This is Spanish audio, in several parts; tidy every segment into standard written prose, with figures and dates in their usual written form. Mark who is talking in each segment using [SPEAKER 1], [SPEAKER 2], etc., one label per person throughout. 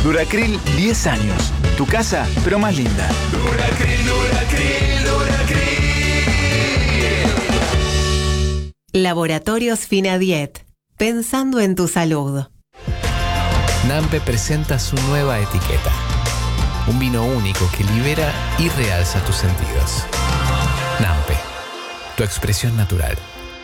[SPEAKER 1] Duracril 10 años. Tu casa, pero más linda.
[SPEAKER 2] Duracril, Duracril, Duracril.
[SPEAKER 3] Laboratorios Finadiet. Pensando en tu salud.
[SPEAKER 4] Nampe presenta su nueva etiqueta. Un vino único que libera y realza tus sentidos. Nampe, tu expresión natural.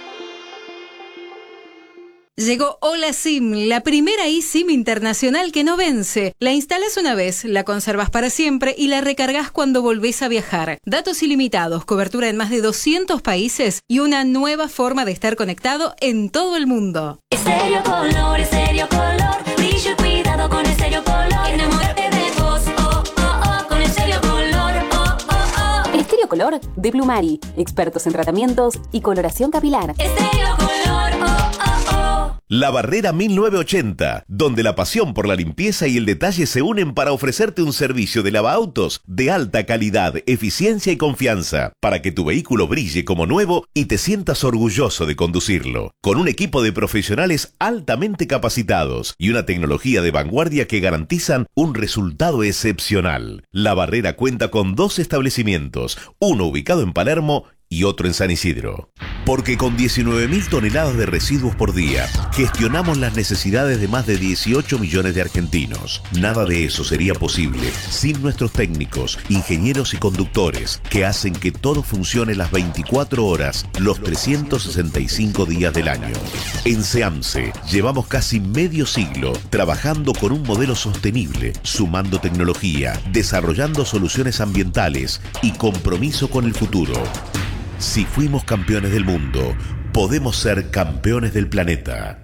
[SPEAKER 5] Llegó Hola SIM, la primera eSIM internacional que no vence. La instalás una vez, la conservas para siempre y la recargas cuando volvés a viajar. Datos ilimitados, cobertura en más de 200 países y una nueva forma de estar conectado en todo el mundo.
[SPEAKER 6] Estéreo Color, brillo y cuidado con Estéreo Color. Enamórate de vos, oh, oh, oh, con Estéreo Color, oh, oh, oh.
[SPEAKER 7] Estéreo Color de Plumari, expertos en tratamientos y coloración capilar.
[SPEAKER 6] Estéreo Color, oh, oh, oh.
[SPEAKER 8] La Barrera 1980, donde la pasión por la limpieza y el detalle se unen para ofrecerte un servicio de lavaautos de alta calidad, eficiencia y confianza, para que tu vehículo brille como nuevo y te sientas orgulloso de conducirlo. Con un equipo de profesionales altamente capacitados y una tecnología de vanguardia que garantizan un resultado excepcional. La Barrera cuenta con 2 establecimientos, uno ubicado en Palermo y otro en San Isidro. Porque con 19.000 toneladas de residuos por día, gestionamos las necesidades de más de 18 millones de argentinos. Nada de eso sería posible sin nuestros técnicos, ingenieros y conductores, que hacen que todo funcione las 24 horas, los 365 días del año. En SEAMSE llevamos casi medio siglo trabajando con un modelo sostenible, sumando tecnología, desarrollando soluciones ambientales y compromiso con el futuro. Si fuimos campeones del mundo, podemos ser campeones del planeta.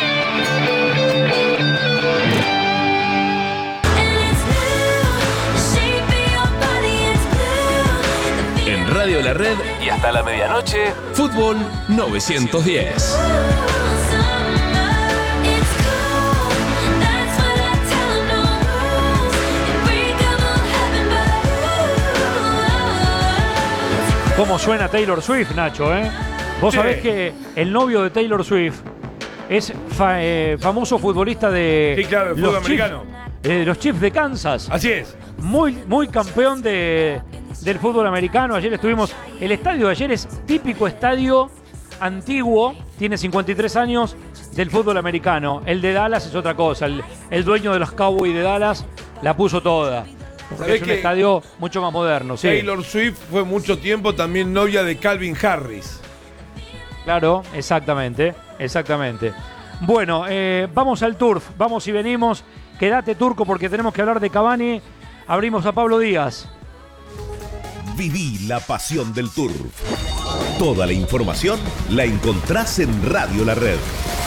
[SPEAKER 9] En Radio La Red y hasta la medianoche, Fútbol 910.
[SPEAKER 10] ¿Cómo suena Taylor Swift, Nacho? Vos sabés que el novio de Taylor Swift es famoso futbolista de
[SPEAKER 11] sí, claro, el fútbol americano.
[SPEAKER 10] Los Chiefs de Kansas.
[SPEAKER 11] Así es.
[SPEAKER 10] Muy campeón del fútbol americano. Ayer estuvimos. El estadio de ayer es típico estadio antiguo. Tiene 53 años del fútbol americano. El de Dallas es otra cosa. El dueño de los Cowboys de Dallas la puso toda. Porque es un estadio mucho más moderno. Sí.
[SPEAKER 11] Taylor Swift fue mucho tiempo también novia de Calvin Harris.
[SPEAKER 10] Claro, exactamente. Bueno, vamos al Turf, vamos y venimos. Quédate, Turco, porque tenemos que hablar de Cavani. Abrimos a Pablo Díaz.
[SPEAKER 8] Viví la pasión del Turf. Toda la información la encontrás en Radio La Red.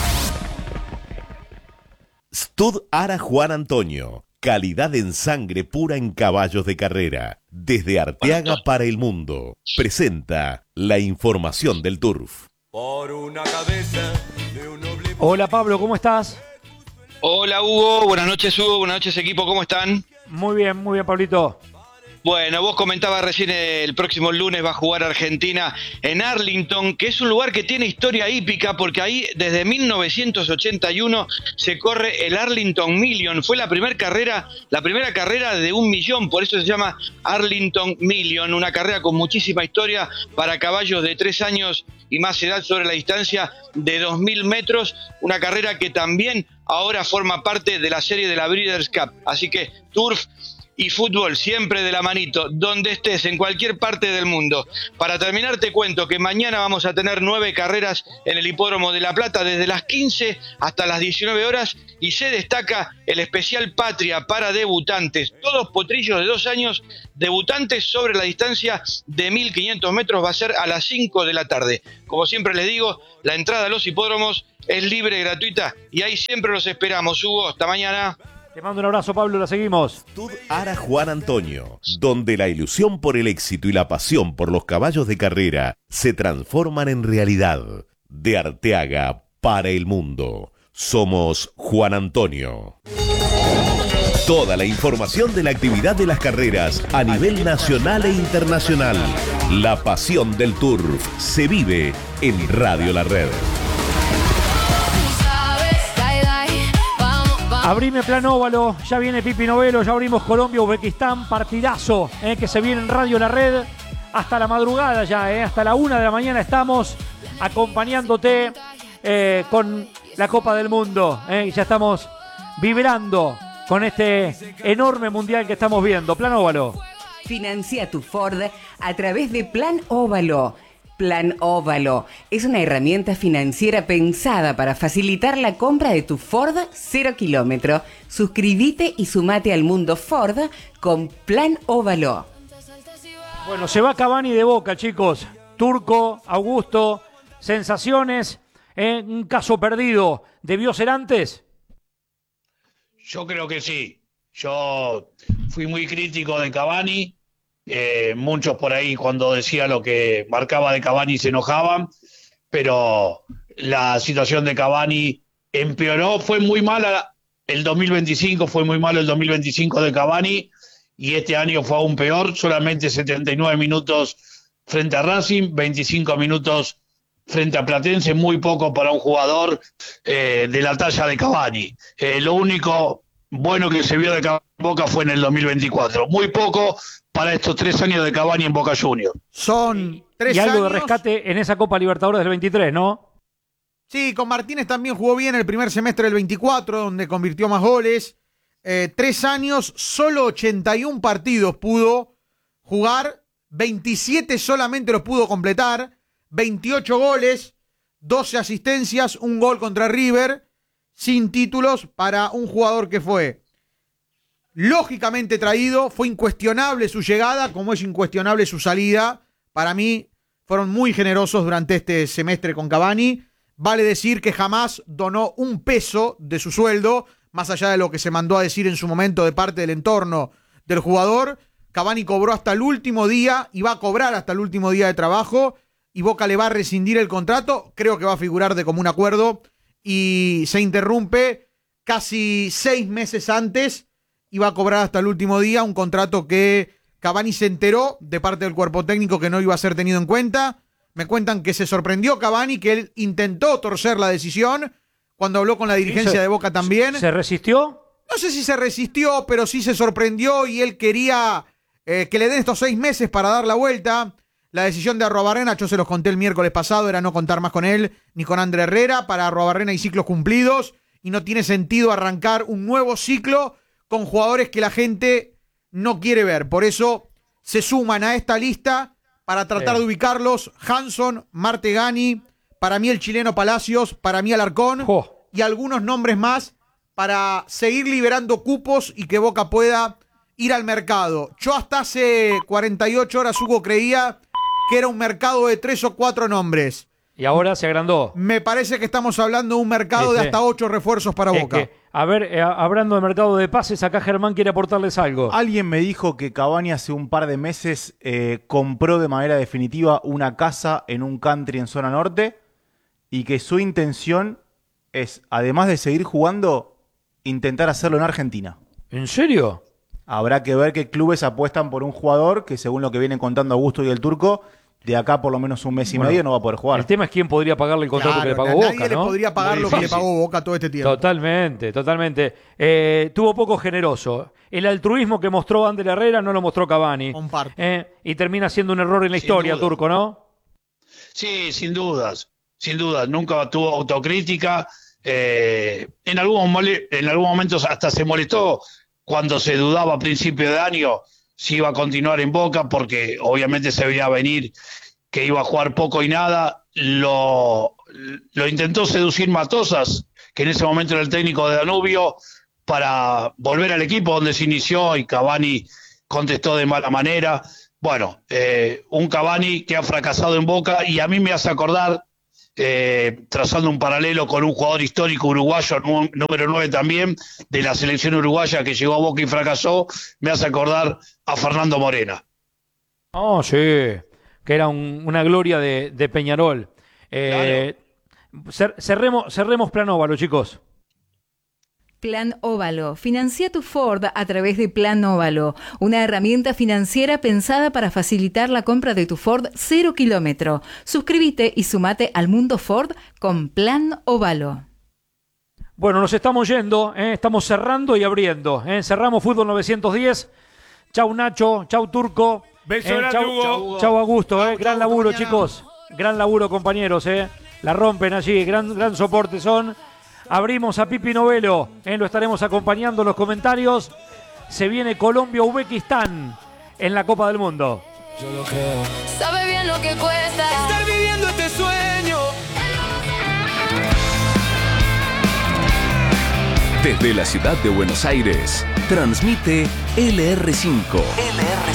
[SPEAKER 8] Stud Ara Juan Antonio. Calidad en sangre pura en caballos de carrera. Desde Arteaga para el mundo. Presenta la información del Turf.
[SPEAKER 10] Hola Pablo, ¿cómo estás?
[SPEAKER 12] Hola Hugo, buenas noches Hugo, buenas noches equipo, ¿cómo están?
[SPEAKER 10] Muy bien Pablito.
[SPEAKER 12] Bueno, vos comentabas recién el próximo lunes va a jugar Argentina en Arlington, que es un lugar que tiene historia hípica porque ahí desde 1981 se corre el Arlington Million. Fue la primera carrera de 1 millón, por eso se llama Arlington Million, una carrera con muchísima historia para caballos de 3 años y más edad sobre la distancia de 2.000 metros, una carrera que también ahora forma parte de la serie de la Breeders' Cup. Así que Turf y fútbol siempre de la manito, donde estés, en cualquier parte del mundo. Para terminar te cuento que mañana vamos a tener 9 carreras en el Hipódromo de La Plata, desde las 15 hasta las 19 horas, y se destaca el especial Patria para debutantes, todos potrillos de 2 años, debutantes sobre la distancia de 1.500 metros, va a ser a las 5 de la tarde. Como siempre les digo, la entrada a los hipódromos es libre, gratuita, y ahí siempre los esperamos. Hugo, hasta mañana.
[SPEAKER 10] Te mando un abrazo, Pablo, la seguimos.
[SPEAKER 8] Stud Ara Juan Antonio, donde la ilusión por el éxito y la pasión por los caballos de carrera se transforman en realidad. De Arteaga para el mundo. Somos Juan Antonio. Toda la información de la actividad de las carreras a nivel nacional e internacional. La pasión del Turf se vive en Radio La Red.
[SPEAKER 10] Abrime Plan Óvalo, ya viene Pipi Novelo, ya abrimos Colombia, Uzbekistán, partidazo que se viene en Radio La Red hasta la madrugada ya, hasta la 1 de la mañana estamos acompañándote con la Copa del Mundo, ya estamos vibrando con este enorme mundial que estamos viendo. Plan Óvalo.
[SPEAKER 13] Financia tu Ford a través de Plan Óvalo. Plan Óvalo es una herramienta financiera pensada para facilitar la compra de tu Ford 0 kilómetro. Suscríbete y sumate al mundo Ford con Plan Óvalo.
[SPEAKER 10] Bueno, se va Cavani de Boca, chicos. Turco, Augusto, sensaciones, un caso perdido. ¿Debió ser antes?
[SPEAKER 14] Yo creo que sí. Yo fui muy crítico de Cavani. Muchos por ahí cuando decía lo que marcaba de Cavani se enojaban, pero la situación de Cavani empeoró. Fue muy mala el 2025, fue muy malo el 2025 de Cavani y este año fue aún peor. Solamente 79 minutos frente a Racing, 25 minutos frente a Platense, muy poco para un jugador de la talla de Cavani. Lo único bueno que se vio de Cavani en Boca fue en el 2024, muy poco para estos 3 años de Cavani en Boca Juniors.
[SPEAKER 15] Son 3
[SPEAKER 10] años. Y algo
[SPEAKER 15] años
[SPEAKER 10] de rescate en esa Copa Libertadores del 23, ¿no?
[SPEAKER 15] Sí, con Martínez también jugó bien el primer semestre del 24, donde convirtió más goles. 3 años, solo 81 partidos pudo jugar, 27 solamente los pudo completar, 28 goles, 12 asistencias, un gol contra River, sin títulos para un jugador que fue lógicamente traído, fue incuestionable su llegada, como es incuestionable su salida. Para mí fueron muy generosos durante este semestre con Cavani. Vale decir que jamás donó un peso de su sueldo, más allá de lo que se mandó a decir en su momento de parte del entorno del jugador. Cavani cobró hasta el último día y va a cobrar hasta el último día de trabajo, y Boca le va a rescindir el contrato. Creo que va a figurar de común acuerdo y se interrumpe casi 6 meses antes y va a cobrar hasta el último día un contrato que Cavani se enteró de parte del cuerpo técnico que no iba a ser tenido en cuenta. Me cuentan que se sorprendió Cavani, que él intentó torcer la decisión cuando habló con la dirigencia de Boca también.
[SPEAKER 10] ¿Se resistió?
[SPEAKER 15] No sé si se resistió, pero sí se sorprendió y él quería que le den estos 6 meses para dar la vuelta. La decisión de Arruabarrena, yo se los conté el miércoles pasado, era no contar más con él ni con André Herrera. Para Arruabarrena hay ciclos cumplidos y no tiene sentido arrancar un nuevo ciclo con jugadores que la gente no quiere ver. Por eso se suman a esta lista para tratar de ubicarlos Hanson, Martegani, para mí el chileno Palacios, para mí Alarcón y algunos nombres más para seguir liberando cupos y que Boca pueda ir al mercado. Yo hasta hace 48 horas, Hugo, creía que era un mercado de 3 o 4 nombres.
[SPEAKER 10] Y ahora se agrandó.
[SPEAKER 15] Me parece que estamos hablando de un mercado de hasta 8 refuerzos para Boca.
[SPEAKER 10] A ver, hablando de mercado de pases, acá Germán quiere aportarles algo.
[SPEAKER 16] Alguien me dijo que Cavani hace un par de meses compró de manera definitiva una casa en un country en zona norte y que su intención es, además de seguir jugando, intentar hacerlo en Argentina.
[SPEAKER 10] ¿En serio?
[SPEAKER 16] Habrá que ver qué clubes apuestan por un jugador que, según lo que vienen contando Augusto y el Turco, de acá por lo menos un mes y medio no va a poder jugar.
[SPEAKER 10] El tema es quién podría pagarle el contrato que le pagó Boca, ¿no?
[SPEAKER 15] Nadie le podría pagar lo que le pagó Boca todo este tiempo.
[SPEAKER 10] Totalmente. Tuvo poco generoso. El altruismo que mostró Ander Herrera no lo mostró Cavani. Y termina siendo un error en la historia, Turco, ¿no?
[SPEAKER 14] Sí, sin dudas. Nunca tuvo autocrítica. En algún momento hasta se molestó cuando se dudaba a principio de año si iba a continuar en Boca, porque obviamente se veía venir que iba a jugar poco y nada. Lo intentó seducir Matosas, que en ese momento era el técnico de Danubio, para volver al equipo donde se inició, y Cavani contestó de mala manera. Bueno, un Cavani que ha fracasado en Boca, y a mí me hace acordar, trazando un paralelo con un jugador histórico uruguayo, número 9 también, de la selección uruguaya, que llegó a Boca y fracasó, me hace acordar a Fernando Morena.
[SPEAKER 10] Oh, sí, que era una gloria de Peñarol.
[SPEAKER 14] Claro.
[SPEAKER 10] Cerremos Plan Óvalo, chicos.
[SPEAKER 5] Plan Óvalo. Financia tu Ford a través de Plan Óvalo, una herramienta financiera pensada para facilitar la compra de tu Ford 0 kilómetro. Suscríbete y sumate al mundo Ford con Plan Óvalo.
[SPEAKER 10] Bueno, nos estamos yendo, estamos cerrando y abriendo. Cerramos Fútbol 910. Chau Nacho, chau Turco.
[SPEAKER 11] Beso grande, Hugo.
[SPEAKER 10] Chau Augusto, gran laburo, chicos. Gran laburo, compañeros, La rompen allí, gran soporte son. Abrimos a Pipi Novelo, lo estaremos acompañando en los comentarios. Se viene Colombia-Uzbekistán en la Copa del Mundo.
[SPEAKER 2] Yo lo creo.
[SPEAKER 6] Sabe bien lo que cuesta
[SPEAKER 2] estar viviendo este sueño.
[SPEAKER 9] Desde la ciudad de Buenos Aires, transmite LR5.